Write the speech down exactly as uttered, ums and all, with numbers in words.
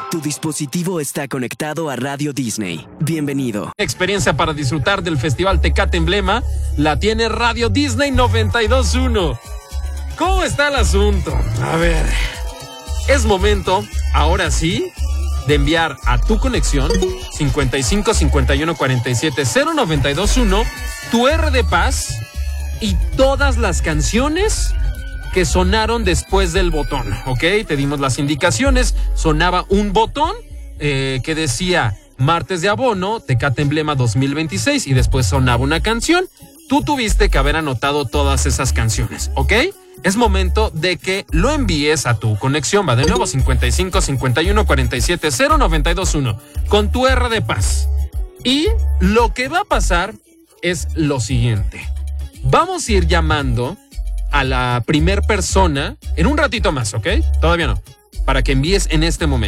Tu dispositivo está conectado a Radio Disney. Bienvenido. Experiencia para disfrutar del Festival Tecate Emblema la tiene Radio Disney noventa y dos punto uno. ¿Cómo está el asunto? A ver, es momento, ahora sí, de enviar a tu conexión cincuenta y cinco cincuenta y uno cuarenta y siete cero noventa y dos uno tu R de paz y todas las canciones que sonaron después del botón, ¿ok? Te dimos las indicaciones, sonaba un botón eh, que decía Martes de Abono, Tecate Emblema dos mil veintiséis y después sonaba una canción. Tú tuviste que haber anotado todas esas canciones, ¿ok? Es momento de que lo envíes a tu conexión. Va de nuevo, cincuenta y cinco cincuenta y uno cuarenta y siete cero noventa y dos uno con tu R de paz. Y lo que va a pasar es lo siguiente. Vamos a ir llamando a la primer persona en un ratito más, ¿ok? Todavía no. Para que envíes en este momento.